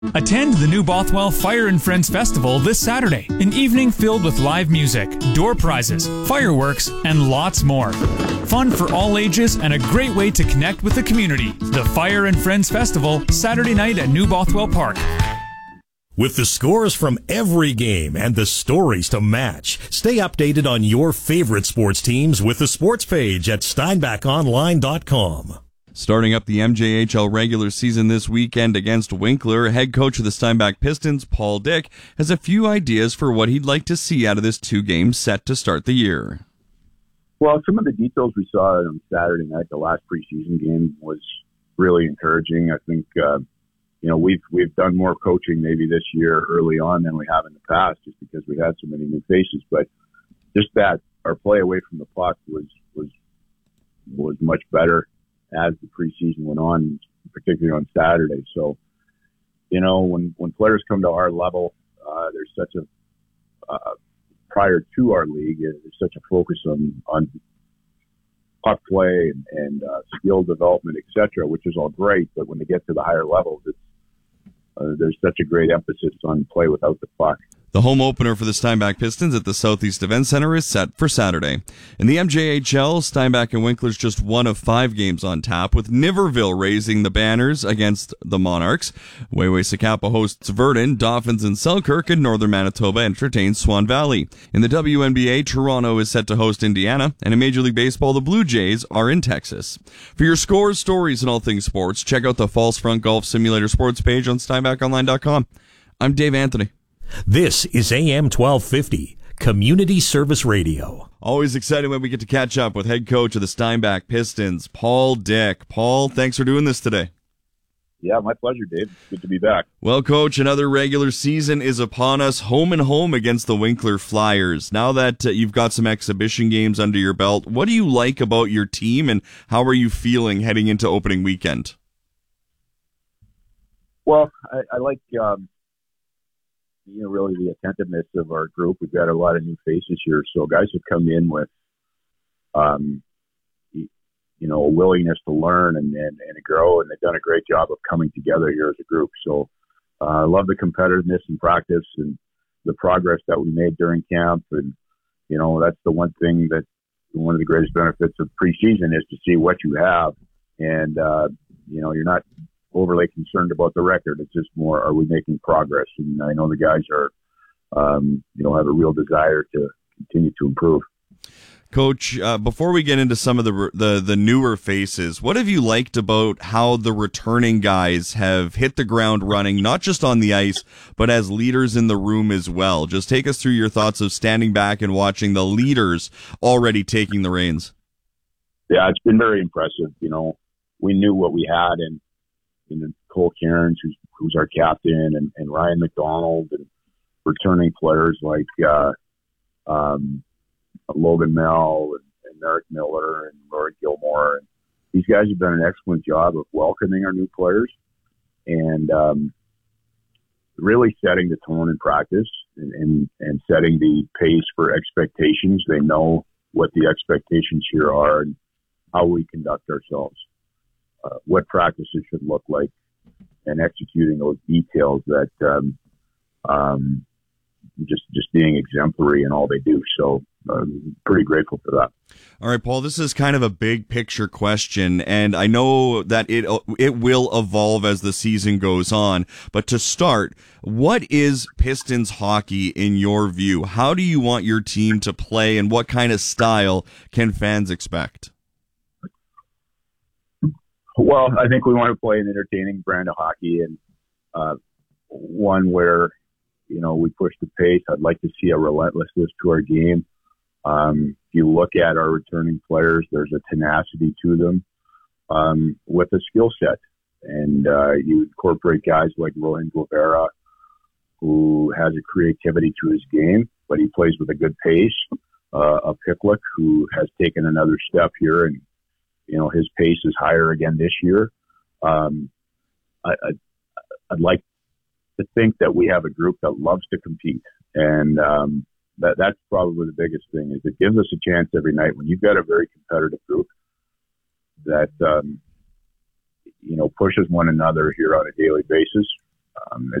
Attend the New Bothwell Fire and Friends Festival this Saturday, an evening filled with live music, door prizes, fireworks, and lots more. Fun for all ages and a great way to connect with the community. The Fire and Friends Festival, Saturday night at New Bothwell Park. With the scores from every game and the stories to match, stay updated on your favorite sports teams with the sports page at SteinbachOnline.com. Starting up the MJHL regular season this weekend against Winkler, head coach of the Steinbach Pistons, Paul Dick, has a few ideas for what he'd like to see out of this two-game set to start the year. Well, some of the details we saw on Saturday night, the last preseason game, was really encouraging. I think, we've done more coaching maybe this year early on than we have in the past, just because we had so many new faces. But just that our play away from the puck was much better as the preseason went on, particularly on Saturday. So, when players come to our level, there's such a prior to our league, there's such a focus on puck play and skill development, etc., which is all great. But when they get to the higher levels, there's such a great emphasis on play without the puck. The home opener for the Steinbach Pistons at the Southeast Event Center is set for Saturday. In the MJHL, Steinbach and Winkler's just one of 5 games on tap, with Niverville raising the banners against the Monarchs. Wayway-Sakapa hosts Verdun, Dauphin's in Selkirk, and Northern Manitoba entertains Swan Valley. In the WNBA, Toronto is set to host Indiana, and in Major League Baseball, the Blue Jays are in Texas. For your scores, stories, and all things sports, check out the False Front Golf Simulator sports page on SteinbachOnline.com. I'm Dave Anthony. This is AM 1250, Community Service Radio. Always excited when we get to catch up with head coach of the Steinbach Pistons, Paul Dick. Paul, thanks for doing this today. Yeah, my pleasure, Dave. Good to be back. Well, Coach, another regular season is upon us, home and home against the Winkler Flyers. Now that you've got some exhibition games under your belt, what do you like about your team, and how are you feeling heading into opening weekend? Well, I like... really the attentiveness of our group. We've got a lot of new faces here. So guys have come in with, a willingness to learn and grow, and they've done a great job of coming together here as a group. So I love the competitiveness in practice and the progress that we made during camp. And, that's the one thing that one of the greatest benefits of preseason is to see what you have. And, you're not overly concerned about the record. It's just more, are we making progress? And I know the guys are, have a real desire to continue to improve. Coach, before we get into some of the newer faces, what have you liked about how the returning guys have hit the ground running, not just on the ice, but as leaders in the room as well? Just take us through your thoughts of standing back and watching the leaders already taking the reins. Yeah, it's been very impressive. We knew what we had, and Cole Cairns, who's our captain, and Ryan McDonald, and returning players like Logan Mell and Eric Miller and Rory Gilmore. And these guys have done an excellent job of welcoming our new players and really setting the tone in practice and setting the pace for expectations. They know what the expectations here are and how we conduct ourselves. What practices should look like, and executing those details that just being exemplary in all they do. So I'm pretty grateful for that. All right, Paul, this is kind of a big picture question, and I know that it will evolve as the season goes on. But to start, what is Pistons hockey in your view? How do you want your team to play, and what kind of style can fans expect? Well, I think we want to play an entertaining brand of hockey, and one where, we push the pace. I'd like to see a relentlessness to our game. If you look at our returning players, there's a tenacity to them with a skill set. And you incorporate guys like Rohan Guevara, who has a creativity to his game, but he plays with a good pace. A Picklick, who has taken another step here, and his pace is higher again this year. I'd like to think that we have a group that loves to compete, and that's probably the biggest thing. Is it gives us a chance every night when you've got a very competitive group that pushes one another here on a daily basis.